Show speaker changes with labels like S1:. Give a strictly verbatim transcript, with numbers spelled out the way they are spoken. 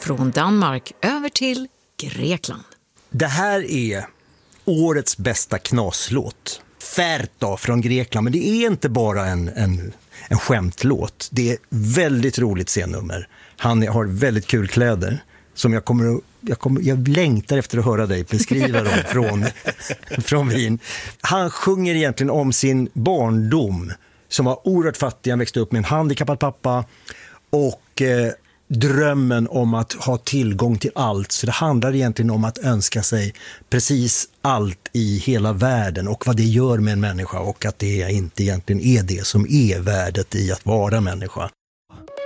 S1: Från Danmark över till Grekland.
S2: Det här är årets bästa knaslåt. Färta från Grekland, men det är inte bara en, en, en skämtlåt. Det är väldigt roligt scennummer. Han har väldigt kul kläder som jag kommer att, jag, kommer, jag längtar efter att höra dig beskriva dem från, från Wien. Han sjunger egentligen om sin barndom som var oerhört fattig. Han växte upp med en handikappad pappa och eh, drömmen om att ha tillgång till allt. Så det handlar egentligen om att önska sig precis allt i hela världen och vad det gör med en människa och att det inte egentligen är det som är värdet i att vara människa.